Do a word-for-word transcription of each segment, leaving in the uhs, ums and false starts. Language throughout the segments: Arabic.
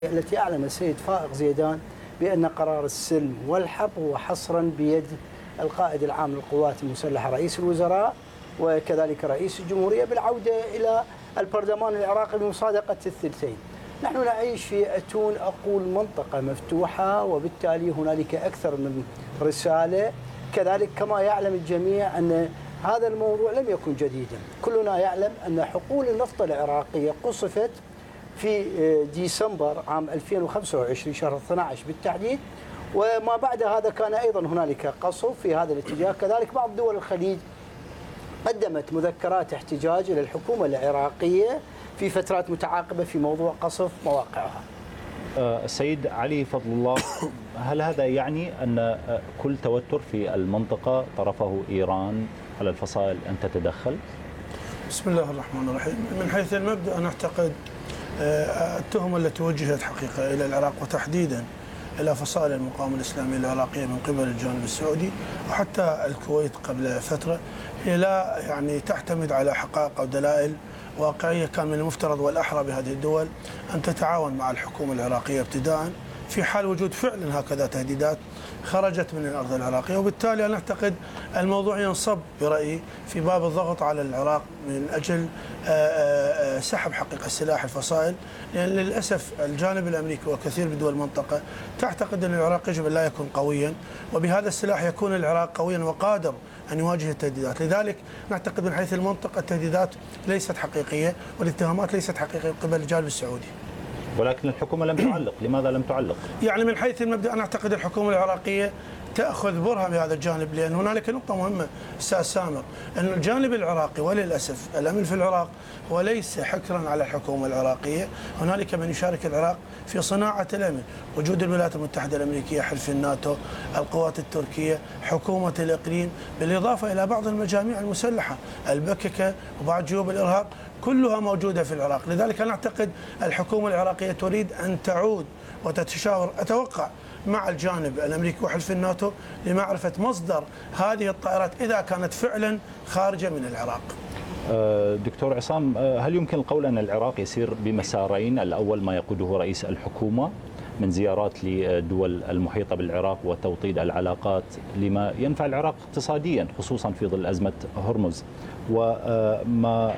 التي أعلن السيد فائق زيدان بأن قرار السلم والحرب هو حصرا بيد القائد العام للقوات المسلحة رئيس الوزراء وكذلك رئيس الجمهورية بالعودة إلى البرلمان العراقي بمصادقة الثلثين. نحن نعيش في أتون أقول منطقة مفتوحة، وبالتالي هنالك أكثر من رسالة. كذلك كما يعلم الجميع أن هذا الموضوع لم يكن جديدا، كلنا يعلم أن حقول النفط العراقية قصفت في ديسمبر عام ألفين وخمسة وعشرين شهر اثني عشر بالتحديد، وما بعد هذا كان أيضا هنالك قصف في هذا الاتجاه. كذلك بعض دول الخليج قدمت مذكرات احتجاج إلى الحكومة العراقية في فترات متعاقبة في موضوع قصف مواقعها. السيد علي فضل الله، هل هذا يعني أن كل توتر في المنطقة طرفه إيران على الفصائل أن تتدخل؟ بسم الله الرحمن الرحيم. من حيث المبدأ أنا أعتقد التهمة التي وجهت حقيقة إلى العراق وتحديدا إلى فصائل المقاومة الإسلامية العراقية من قبل الجانب السعودي وحتى الكويت قبل فترة، هي لا يعني تعتمد على حقائق أو دلائل واقعية. كان من المفترض والأحرى بهذه الدول أن تتعاون مع الحكومة العراقية ابتداء في حال وجود فعلا هكذا تهديدات خرجت من الأرض العراقية، وبالتالي أنا أعتقد الموضوع ينصب برأيي في باب الضغط على العراق من أجل سحب حقيقة سلاح الفصائل، لأن للأسف الجانب الأمريكي وكثير من دول المنطقة تعتقد أن العراق يجب أن لا يكون قويا، وبهذا السلاح يكون العراق قويا وقادر أن يواجه التهديدات. لذلك نعتقد من حيث المنطقة التهديدات ليست حقيقية والاتهامات ليست حقيقية قبل الجانب السعودي. ولكن الحكومة لم تعلق، لماذا لم تعلق؟ يعني من حيث المبدأ أنا أعتقد الحكومة العراقية تأخذ برها بهذا الجانب، لأن هنالك نقطة مهمة أستاذ سامر، أن الجانب العراقي وللأسف الأمن في العراق وليس حكرا على الحكومة العراقية، هنالك من يشارك العراق في صناعة الأمن، وجود الولايات المتحدة الأمريكية، حلف الناتو، القوات التركية، حكومة الإقليم، بالإضافة إلى بعض المجاميع المسلحة البككة وبعض جيوب الإرهاب، كلها موجودة في العراق. لذلك أنا أعتقد الحكومة العراقية تريد أن تعود وتتشاور أتوقع مع الجانب الأمريكي وحلف الناتو لمعرفة مصدر هذه الطائرات إذا كانت فعلا خارجة من العراق. دكتور عصام، هل يمكن القول أن العراق يسير بمسارين؟ الأول ما يقوده رئيس الحكومة من زيارات لدول المحيطة بالعراق وتوطيد العلاقات لما ينفع العراق اقتصاديا خصوصا في ظل أزمة هرمز، وما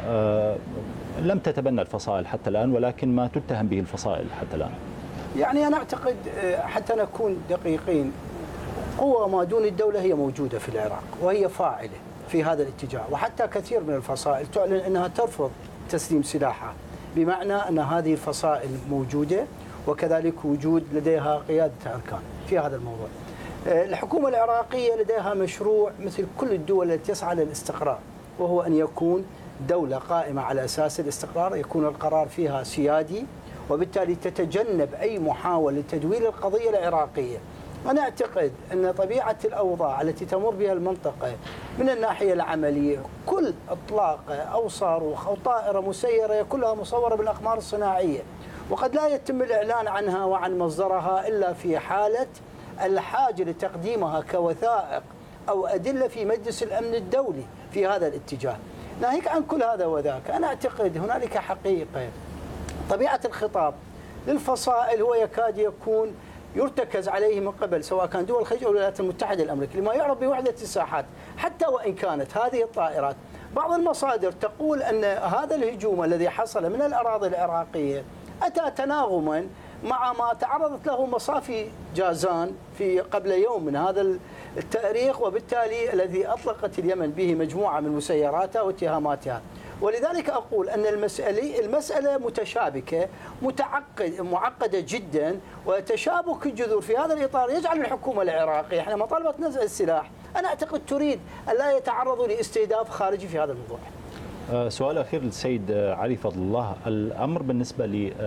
لم تتبنى الفصائل حتى الآن ولكن ما تتهم به الفصائل حتى الآن؟ يعني أنا أعتقد حتى نكون دقيقين، قوة ما دون الدولة هي موجودة في العراق وهي فاعلة في هذا الاتجاه، وحتى كثير من الفصائل تعلن أنها ترفض تسليم سلاحها، بمعنى أن هذه الفصائل موجودة وكذلك وجود لديها قيادة أركان في هذا الموضوع. الحكومة العراقية لديها مشروع مثل كل الدول التي تسعى للاستقرار، وهو أن يكون دولة قائمة على أساس الاستقرار، يكون القرار فيها سيادي، وبالتالي تتجنب أي محاولة لتدويل القضية العراقية. أنا أعتقد أن طبيعة الأوضاع التي تمر بها المنطقة من الناحية العملية، كل إطلاق أو صاروخ أو طائرة مسيرة كلها مصورة بالأقمار الصناعية، وقد لا يتم الإعلان عنها وعن مصدرها إلا في حالة الحاجة لتقديمها كوثائق أو أدلة في مجلس الأمن الدولي في هذا الاتجاه. ناهيك عن كل هذا وذاك، أنا أعتقد هنالك حقيقة طبيعة الخطاب للفصائل هو يكاد يكون يرتكز عليه من قبل سواء كان دول الخليج أو الولايات المتحدة الأمريكية لما يعرف بوحدة الساحات. حتى وإن كانت هذه الطائرات بعض المصادر تقول أن هذا الهجوم الذي حصل من الأراضي العراقية أتى تناغما مع ما تعرضت له مصافي جازان في قبل يوم من هذا التاريخ، وبالتالي الذي أطلقت اليمن به مجموعة من مسيراتها واتهاماتها. ولذلك أقول أن المسألة المسألة متشابكة متعقد معقدة جدا، وتشابك الجذور في هذا الإطار يجعل الحكومة العراقية حينما طالبت نزع السلاح أنا أعتقد تريد أن لا يتعرضوا لاستهداف خارجي في هذا الموضوع. أه سؤال أخير للسيد علي فضل الله، الأمر بالنسبة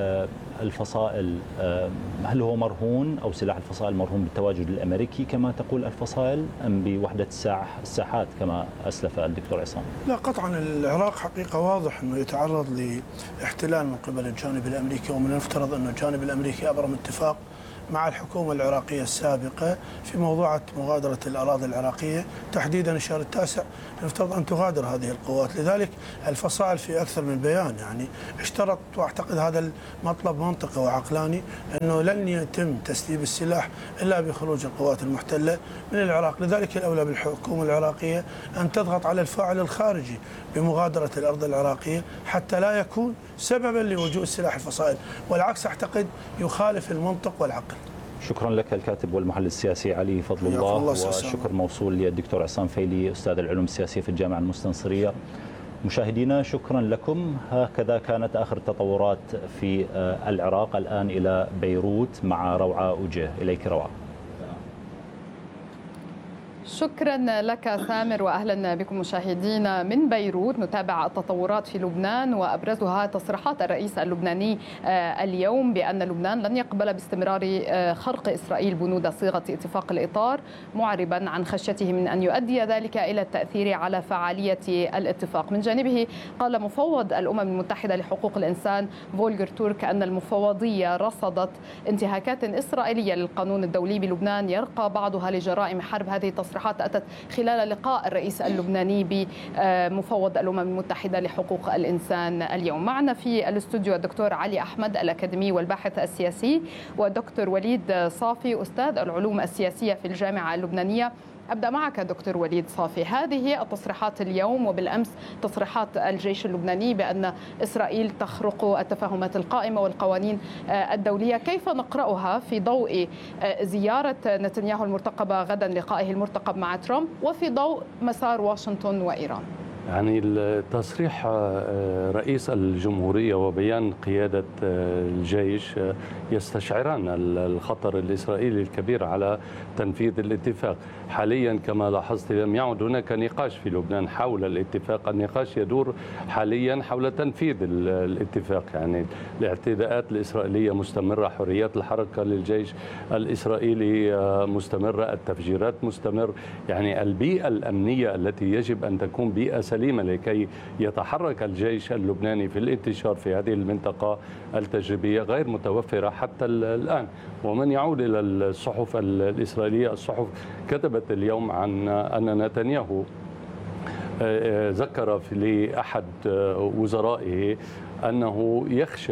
للفصائل أه هل هو مرهون أو سلاح الفصائل مرهون بالتواجد الأمريكي كما تقول الفصائل أم بوحدة الساح الساحات كما أسلف الدكتور عصام؟ لا قطعا العراق حقيقة واضح أنه يتعرض لاحتلال من قبل الجانب الأمريكي، ومن المفترض أن الجانب الأمريكي أبرم اتفاق مع الحكومة العراقية السابقة في موضوع مغادرة الأراضي العراقية، تحديدا الشهر التاسع يفترض أن تغادر هذه القوات. لذلك الفصائل في أكثر من بيان يعني اشترط، وأعتقد هذا المطلب منطقي وعقلاني، أنه لن يتم تسليم السلاح إلا بخروج القوات المحتلة من العراق. لذلك الأولى بالحكومة العراقية أن تضغط على الفاعل الخارجي بمغادرة الأرض العراقية حتى لا يكون سببا لوجود سلاح الفصائل، والعكس أعتقد يخالف المنطق والعقل. شكرا لك الكاتب والمحلل السياسي علي فضل الله، الله وشكر موصول للدكتور عصام فيلي أستاذ العلوم السياسية في الجامعة المستنصرية. مشاهدينا شكرا لكم. هكذا كانت آخر التطورات في العراق. الآن إلى بيروت مع روعة أوجه. إليك روعة. شكرا لك سامر، واهلا بكم مشاهدينا من بيروت. نتابع التطورات في لبنان، وابرزها تصريحات الرئيس اللبناني اليوم بان لبنان لن يقبل باستمرار خرق اسرائيل بنود صيغه اتفاق الاطار، معربا عن خشيته من ان يؤدي ذلك الى التاثير على فعاليه الاتفاق. من جانبه قال مفوض الامم المتحده لحقوق الانسان فولغر تورك ان المفوضيه رصدت انتهاكات اسرائيليه للقانون الدولي بلبنان يرقى بعضها لجرائم حرب. هذه التصريحات أتت خلال لقاء الرئيس اللبناني بمفوض الأمم المتحدة لحقوق الإنسان اليوم. معنا في الاستوديو الدكتور علي أحمد الأكاديمي والباحث السياسي، والدكتور وليد صافي أستاذ العلوم السياسية في الجامعة اللبنانية. أبدأ معك دكتور وليد صافي. هذه التصريحات اليوم وبالأمس تصريحات الجيش اللبناني بأن إسرائيل تخرق التفاهمات القائمة والقوانين الدولية، كيف نقرأها في ضوء زيارة نتنياهو المرتقبة غدا، لقائه المرتقب مع ترامب، وفي ضوء مسار واشنطن وإيران؟ يعني التصريح رئيس الجمهورية وبيان قيادة الجيش يستشعران الخطر الإسرائيلي الكبير على تنفيذ الاتفاق. حاليا كما لاحظت لم يعد هناك نقاش في لبنان حول الاتفاق، النقاش يدور حاليا حول تنفيذ الاتفاق. يعني الاعتداءات الإسرائيلية مستمرة، حريات الحركة للجيش الإسرائيلي مستمرة، التفجيرات مستمر. يعني البيئة الأمنية التي يجب أن تكون بيئة سليمة لكي يتحرك الجيش اللبناني في الانتشار في هذه المنطقة التجريبية غير متوفرة حتى الآن. ومن يعود إلى الصحف الإسرائيلية، الصحف كتبت اليوم عن أن نتنياهو ذكر لأحد وزرائه أنه يخشى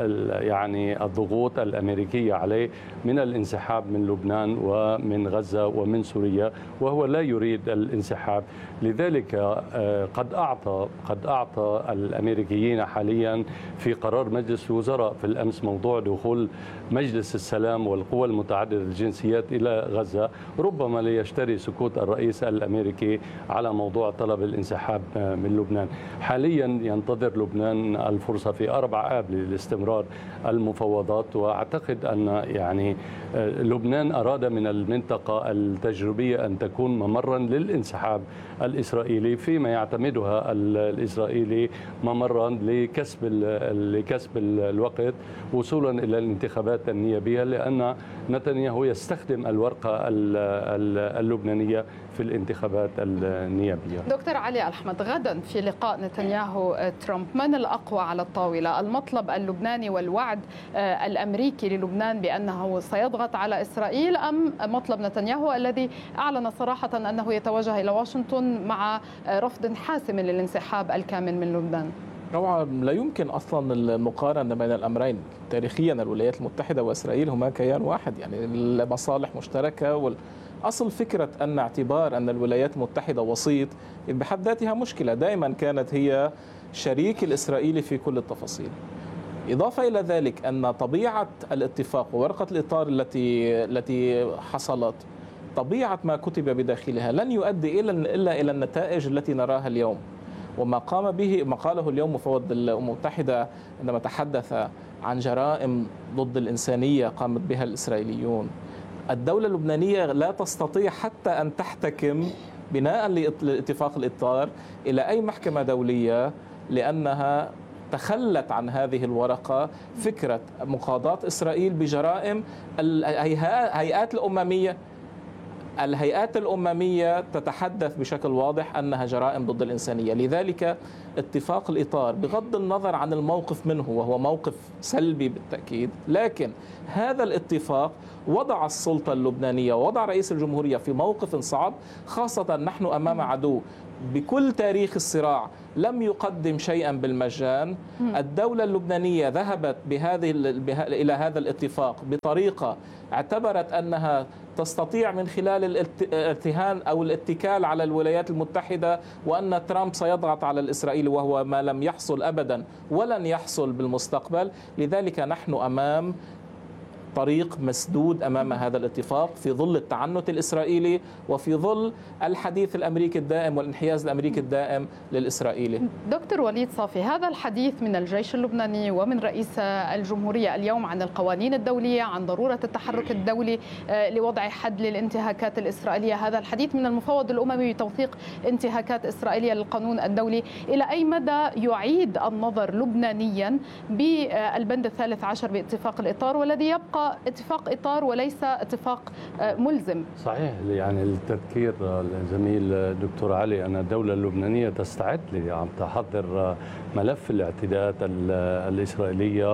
يعني الضغوط الأمريكية عليه من الانسحاب من لبنان ومن غزة ومن سوريا، وهو لا يريد الانسحاب. لذلك قد أعطى قد أعطى الأمريكيين حاليا في قرار مجلس الوزراء في الأمس موضوع دخول مجلس السلام والقوى المتعددة الجنسيات إلى غزة، ربما ليشتري سكوت الرئيس الأمريكي على موضوع طلب الانسحاب من لبنان. حاليا ينتظر لبنان الفرصة في أربع آب للاستمرار المفاوضات، وأعتقد أن يعني لبنان أراد من المنطقة التجريبية أن تكون ممرا للانسحاب الإسرائيلي، فيما يعتمدها الإسرائيلي ممرا لكسب لكسب الوقت وصولا إلى الانتخابات النيابية، لأن نتنياهو يستخدم الورقة اللبنانية في الانتخابات النيابية. دكتور علي أحمد، غدا في لقاء نتنياهو ترامب من الأقوى على الطاولة؟ المطلب اللبناني والوعد الأمريكي للبنان بأنه سيضغط على إسرائيل، أم مطلب نتنياهو الذي أعلن صراحة أنه يتوجه إلى واشنطن مع رفض حاسم للانسحاب الكامل من لبنان؟ روعة، لا يمكن أصلا المقارنة بين الأمرين. تاريخيا الولايات المتحدة وإسرائيل هما كيان واحد، يعني المصالح مشتركة. والأصل فكرة أن اعتبار أن الولايات المتحدة وسيط بحد ذاتها مشكلة. دائما كانت هي شريك الإسرائيلي في كل التفاصيل. إضافة إلى ذلك أن طبيعة الاتفاق وورقة الإطار التي التي حصلت، طبيعة ما كتب بداخلها لن يؤدي إلا إلى النتائج التي نراها اليوم. وما قام به ما قاله اليوم مفوض الأمم المتحدة عندما تحدث عن جرائم ضد الإنسانية قامت بها الإسرائيليون، الدولة اللبنانية لا تستطيع حتى أن تحتكم بناء لاتفاق الإطار إلى أي محكمة دولية، لأنها تخلت عن هذه الورقة فكرة مقاضاة إسرائيل بجرائم الهيئات الأممية. الهيئات الأممية تتحدث بشكل واضح أنها جرائم ضد الإنسانية. لذلك اتفاق الإطار بغض النظر عن الموقف منه، وهو موقف سلبي بالتأكيد، لكن هذا الاتفاق وضع السلطة اللبنانية ووضع رئيس الجمهورية في موقف صعب، خاصة نحن أمام عدو بكل تاريخ الصراع لم يقدم شيئا بالمجان. الدولة اللبنانية ذهبت بهذه إلى هذا الاتفاق بطريقة اعتبرت أنها تستطيع من خلال الارتهان أو الاتكال على الولايات المتحدة، وأن ترامب سيضغط على الإسرائيلي، وهو ما لم يحصل أبدا ولن يحصل بالمستقبل. لذلك نحن أمام طريق مسدود أمام هذا الاتفاق في ظل التعنت الإسرائيلي وفي ظل الحديث الأمريكي الدائم والانحياز الأمريكي الدائم للإسرائيلي. دكتور وليد صافي، هذا الحديث من الجيش اللبناني ومن رئيس الجمهورية اليوم عن القوانين الدولية، عن ضرورة التحرك الدولي لوضع حد للانتهاكات الإسرائيلية، هذا الحديث من المفوض الأممي بتوثيق انتهاكات إسرائيلية للقانون الدولي، إلى أي مدى يعيد النظر لبنانيا بالبند الثالث عشر باتفاق الإطار، والذي يبقى اتفاق إطار وليس اتفاق ملزم؟ صحيح، يعني التذكير الزميل دكتور علي أن الدولة اللبنانية تستعد عم تحضر ملف الاعتداءات الإسرائيلية،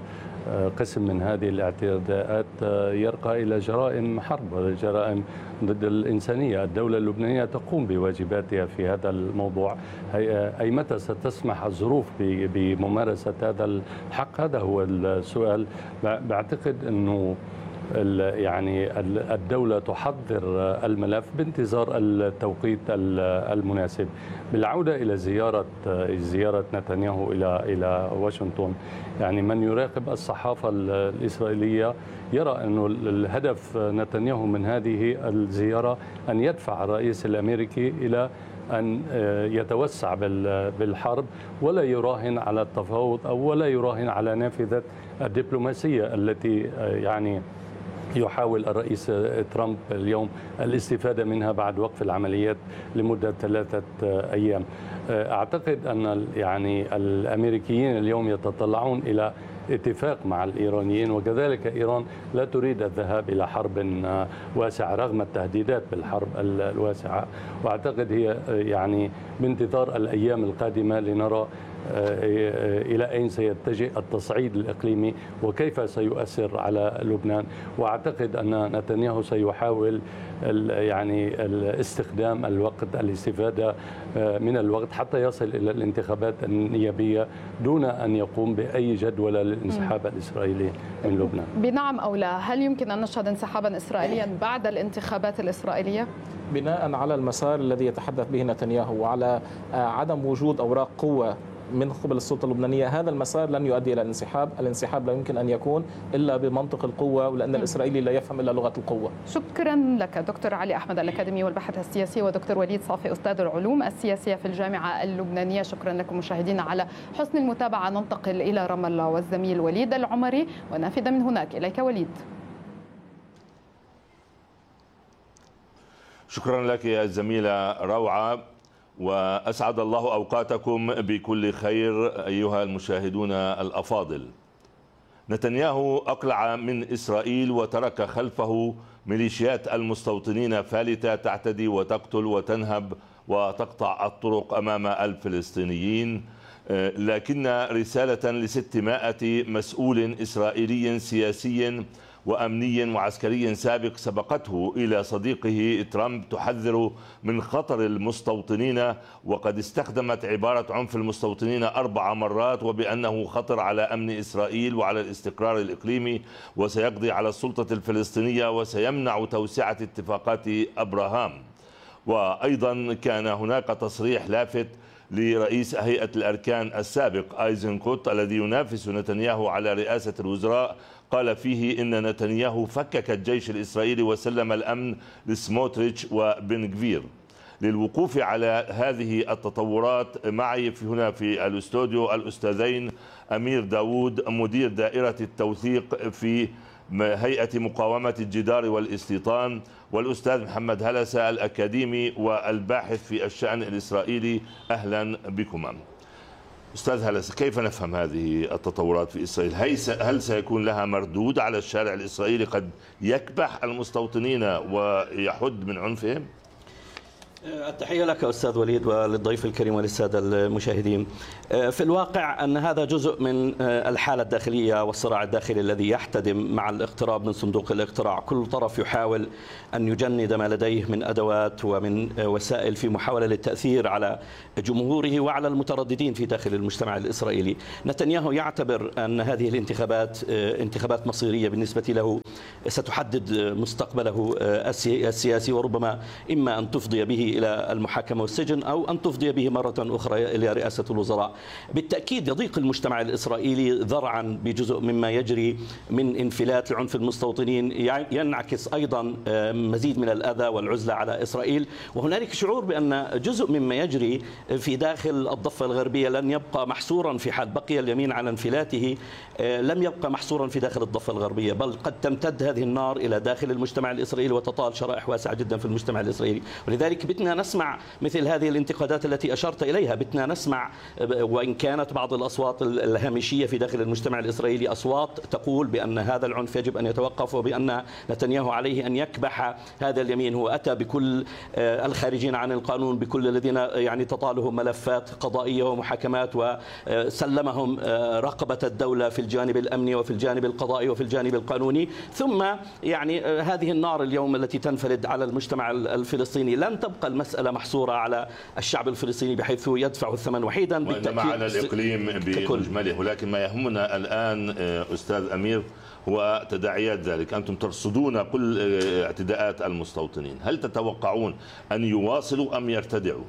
وقسم من هذه الاعتداءات يرقى إلى جرائم حرب وجرائم ضد الإنسانية. الدولة اللبنانية تقوم بواجباتها في هذا الموضوع، أي متى ستسمح الظروف بممارسة هذا الحق؟ هذا هو السؤال. بعتقد أنه يعني الدولة تحضر الملف بانتظار التوقيت المناسب. بالعودة إلى زيارة زيارة نتنياهو إلى إلى واشنطن، يعني من يراقب الصحافة الإسرائيلية يرى أنه الهدف نتنياهو من هذه الزيارة أن يدفع الرئيس الأمريكي إلى أن يتوسع بالحرب، ولا يراهن على التفاوض أو ولا يراهن على نافذة الدبلوماسية التي يعني يحاول الرئيس ترامب اليوم الاستفادة منها بعد وقف العمليات لمدة ثلاثة أيام. أعتقد أن يعني الأمريكيين اليوم يتطلعون إلى اتفاق مع الإيرانيين، وكذلك إيران لا تريد الذهاب إلى حرب واسعة رغم التهديدات بالحرب الواسعة. وأعتقد هي يعني بانتظار الأيام القادمة لنرى إلى أين سيتجه التصعيد الإقليمي وكيف سيؤثر على لبنان. وأعتقد أن نتنياهو سيحاول يعني استخدام الوقت، الاستفادة من الوقت حتى يصل إلى الانتخابات النيابية دون أن يقوم بأي جدولة للانسحاب الإسرائيلي من لبنان. بنعم أو لا، هل يمكن أن نشهد انسحابا إسرائيليا بعد الانتخابات الإسرائيلية؟ بناء على المسار الذي يتحدث به نتنياهو وعلى عدم وجود أوراق قوة من قبل السلطة اللبنانية، هذا المسار لن يؤدي إلى الانسحاب. الانسحاب لا يمكن أن يكون إلا بمنطق القوة، ولأن الإسرائيلي لا يفهم إلا لغة القوة. شكرا لك دكتور علي أحمد الأكاديمي والباحث السياسي، ودكتور وليد صافي أستاذ العلوم السياسية في الجامعة اللبنانية. شكرا لكم مشاهدينا على حسن المتابعة. ننتقل إلى رام الله والزميل وليد العمري ونافذة من هناك. إليك وليد. شكرا لك يا الزميلة روعة، وأسعد الله أوقاتكم بكل خير أيها المشاهدون الأفاضل. نتنياهو أقلع من إسرائيل وترك خلفه ميليشيات المستوطنين فالتة تعتدي وتقتل وتنهب وتقطع الطرق أمام الفلسطينيين، لكن رسالة لستمائة مسؤول إسرائيلي سياسي وأمني وعسكري سابق سبقته إلى صديقه ترامب تحذر من خطر المستوطنين، وقد استخدمت عبارة عنف المستوطنين أربع مرات، وبأنه خطر على أمن إسرائيل وعلى الاستقرار الإقليمي، وسيقضي على السلطة الفلسطينية وسيمنع توسعة اتفاقات أبراهام. وأيضا كان هناك تصريح لافت لرئيس هيئة الأركان السابق أيزنكوت الذي ينافس نتنياهو على رئاسة الوزراء، قال فيه إن نتنياهو فكك الجيش الإسرائيلي وسلم الأمن لسموتريتش وبن غفير. للوقوف على هذه التطورات معي في هنا في الاستوديو الأستاذين أمير داوود مدير دائرة التوثيق في هيئة مقاومة الجدار والاستيطان، والأستاذ محمد هلسة الأكاديمي والباحث في الشأن الإسرائيلي. أهلا بكم. أستاذ هلسة، كيف نفهم هذه التطورات في إسرائيل؟ هل سيكون لها مردود على الشارع الإسرائيلي قد يكبح المستوطنين ويحد من عنفهم؟ التحية لك أستاذ وليد وللضيف الكريم وللسادة المشاهدين. في الواقع أن هذا جزء من الحالة الداخلية والصراع الداخلي الذي يحتدم مع الاقتراب من صندوق الاقتراع. كل طرف يحاول أن يجند ما لديه من أدوات ومن وسائل في محاولة للتأثير على جمهوره وعلى المترددين في داخل المجتمع الإسرائيلي. نتنياهو يعتبر أن هذه الانتخابات انتخابات مصيرية بالنسبة له، ستحدد مستقبله السياسي، وربما إما أن تفضي به إلى المحاكمة والسجن أو أن تفضي به مرة أخرى إلى رئاسة الوزراء. بالتأكيد يضيق المجتمع الإسرائيلي ذرعا بجزء مما يجري من انفلات لعنف المستوطنين، ينعكس أيضا مزيد من الأذى والعزلة على إسرائيل. وهنالك شعور بأن جزء مما يجري في داخل الضفة الغربية لن يبقى محصورا، في حال بقي اليمين على انفلاته لم يبقى محصورا في داخل الضفة الغربية، بل قد تمتد هذه النار إلى داخل المجتمع الإسرائيلي وتطال شرائح واسعة جدا في المجتمع الإسرائيلي. ولذلك بدنا نسمع مثل هذه الانتقادات التي أشرت إليها، بدنا نسمع وإن كانت بعض الأصوات الهامشية في داخل المجتمع الإسرائيلي أصوات تقول بأن هذا العنف يجب أن يتوقف وبأن نتنياهو عليه أن يكبح هذا اليمين. هو أتى بكل الخارجين عن القانون، بكل الذين يعني تطالهم ملفات قضائية ومحاكمات، وسلمهم رقبة الدولة في الجانب الأمني وفي الجانب القضائي وفي الجانب القانوني. ثم يعني هذه النار اليوم التي تنفلت على المجتمع الفلسطيني لن تبقى المسألة محصورة على الشعب الفلسطيني بحيث يدفع الثمن وحيدا، وإنما على الإقليم بمجمله. ولكن ما يهمنا الآن أستاذ أمير هو تداعيات ذلك. أنتم ترصدون كل اعتداءات المستوطنين، هل تتوقعون أن يواصلوا أم يرتدعوا؟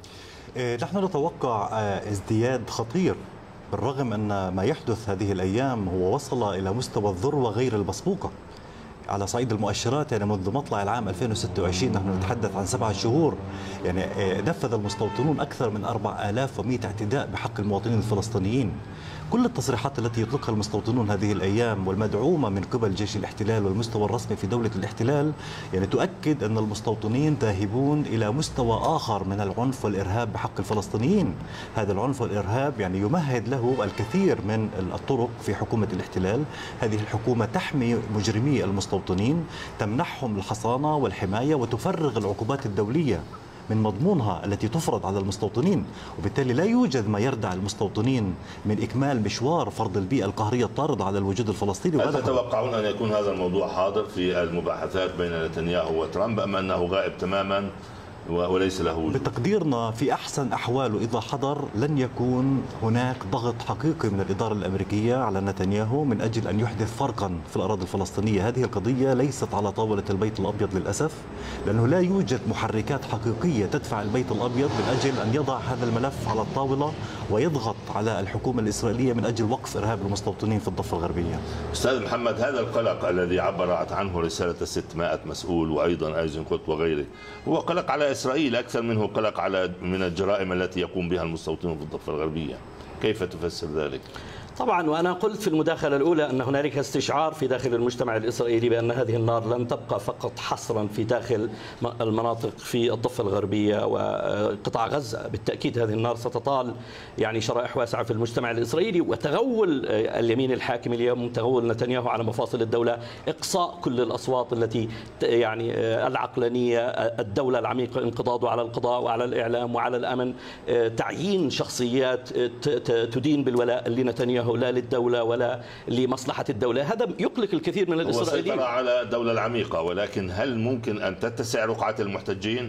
نحن نتوقع ازدياد خطير، بالرغم أن ما يحدث هذه الأيام هو وصل إلى مستوى الذروة غير المسبوقة على صعيد المؤشرات. يعني منذ مطلع العام ألفين وستة وعشرين نحن نتحدث عن سبعة شهور يعني نفذ المستوطنون أكثر من أربعة آلاف ومئة اعتداء بحق المواطنين الفلسطينيين. كل التصريحات التي يطلقها المستوطنون هذه الأيام والمدعومة من قبل جيش الاحتلال والمستوى الرسمي في دولة الاحتلال يعني تؤكد أن المستوطنين ذاهبون إلى مستوى آخر من العنف والإرهاب بحق الفلسطينيين. هذا العنف والإرهاب يعني يمهد له الكثير من الطرق في حكومة الاحتلال. هذه الحكومة تحمي مجرمي المستوطنين، تمنحهم الحصانة والحماية وتفرغ العقوبات الدولية من مضمونها التي تفرض على المستوطنين، وبالتالي لا يوجد ما يردع المستوطنين من إكمال مشوار فرض البيئة القهرية الطاردة على الوجود الفلسطيني. هل تتوقعون أن يكون هذا الموضوع حاضر في المباحثات بين نتنياهو وترامب أم أنه غائب تماما وليس له وجود؟ بتقديرنا في أحسن أحواله إذا حضر لن يكون هناك ضغط حقيقي من الإدارة الأمريكية على نتنياهو من أجل أن يحدث فرقا في الأراضي الفلسطينية. هذه القضية ليست على طاولة البيت الأبيض للأسف، لأنه لا يوجد محركات حقيقية تدفع البيت الأبيض من أجل أن يضع هذا الملف على الطاولة ويضغط على الحكومة الإسرائيلية من أجل وقف إرهاب المستوطنين في الضفة الغربية. أستاذ محمد، هذا القلق الذي عبرت عنه رسالة الستمائة مسؤول وأيضا أيزنكوت وغيره هو قلق على إسرائيل أكثر منه قلق على من الجرائم التي يقوم بها المستوطنون في الضفة الغربية. كيف تفسر ذلك؟ طبعا، وأنا قلت في المداخلة الأولى أن هنالك استشعار في داخل المجتمع الإسرائيلي بأن هذه النار لن تبقى فقط حصرا في داخل المناطق في الضفة الغربية وقطاع غزة. بالتأكيد هذه النار ستطال يعني شرائح واسعة في المجتمع الإسرائيلي، وتغول اليمين الحاكم اليوم، تغول نتنياهو على مفاصل الدولة، إقصاء كل الأصوات التي يعني العقلانية، الدولة العميقة، انقضاضه على القضاء وعلى الإعلام وعلى الأمن، تعيين شخصيات تدين بالولاء لنتنياهو لا للدولة ولا لمصلحة الدولة. هذا يقلق الكثير من الإسرائيليين. هو سيطر على الدولة العميقة، ولكن هل ممكن أن تتسع رقعة المحتجين؟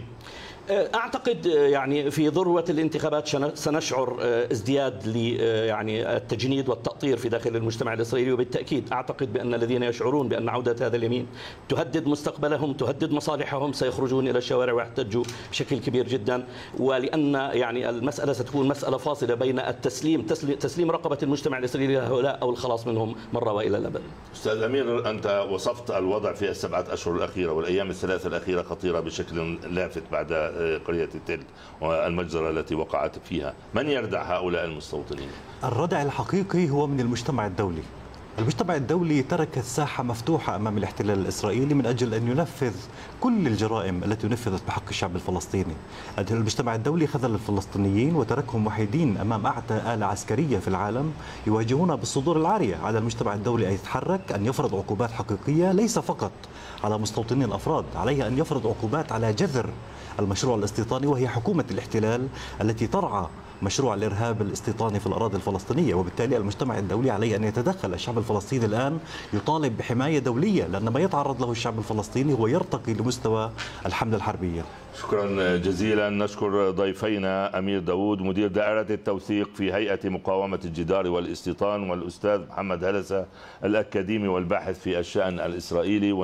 أعتقد يعني في ذروة الانتخابات سنشعر ازدياد ل يعني التجنيد والتأطير في داخل المجتمع الإسرائيلي، وبالتأكيد أعتقد بأن الذين يشعرون بأن عودة هذا اليمين تهدد مستقبلهم، تهدد مصالحهم، سيخرجون إلى الشوارع ويحتجوا بشكل كبير جدا. ولأن يعني المسألة ستكون مسألة فاصلة بين التسليم تسليم رقبة المجتمع الإسرائيلي لهؤلاء أو الخلاص منهم مرة وإلى الأبد. أستاذ أمير، أنت وصفت الوضع في السبعة أشهر الأخيرة والأيام الثلاثة الأخيرة خطيرة بشكل لافت بعد قرية تل والمجزرة التي وقعت فيها. من يردع هؤلاء المستوطنين؟ الردع الحقيقي هو من المجتمع الدولي. المجتمع الدولي ترك الساحة مفتوحة أمام الاحتلال الإسرائيلي من أجل أن ينفذ كل الجرائم التي نفذت بحق الشعب الفلسطيني. المجتمع الدولي خذل الفلسطينيين وتركهم وحيدين أمام أعتى آلة عسكرية في العالم يواجهون بالصدور العارية. على المجتمع الدولي أن يتحرك، أن يفرض عقوبات حقيقية ليس فقط على مستوطنين الأفراد، عليه أن يفرض عقوبات على جذر المشروع الاستيطاني وهي حكومة الاحتلال التي ترعى مشروع الإرهاب الاستيطاني في الأراضي الفلسطينية. وبالتالي المجتمع الدولي عليه أن يتدخل. الشعب الفلسطيني الآن يطالب بحماية دولية، لأن ما يتعرض له الشعب الفلسطيني هو يرتقي لمستوى الحملة الحربية. شكرا جزيلا. نشكر ضيفينا أمير داوود مدير دائرة التوثيق في هيئة مقاومة الجدار والاستيطان، والأستاذ محمد هلسة الأكاديمي والباحث في الشأن الإسرائيلي.